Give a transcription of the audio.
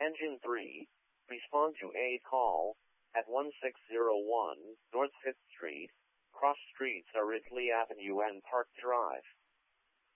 Engine 3, respond to a call at 1601 North 5th Street, cross streets are Ridley Avenue and Park Drive.